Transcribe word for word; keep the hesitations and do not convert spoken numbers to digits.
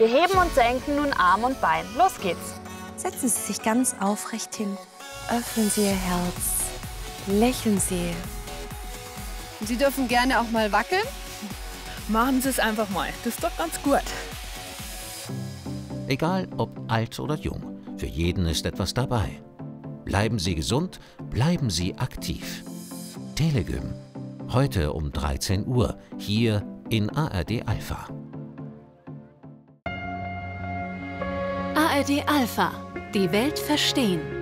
Wir heben und senken nun Arm und Bein. Los geht's. Setzen Sie sich ganz aufrecht hin. Öffnen Sie Ihr Herz. Lächeln Sie. Sie dürfen gerne auch mal wackeln. Machen Sie es einfach mal. Das ist doch ganz gut. Egal ob alt oder jung, für jeden ist etwas dabei. Bleiben Sie gesund, bleiben Sie aktiv. Telegym. Heute um dreizehn Uhr, hier in A R D Alpha. A R D Alpha. Die Welt verstehen.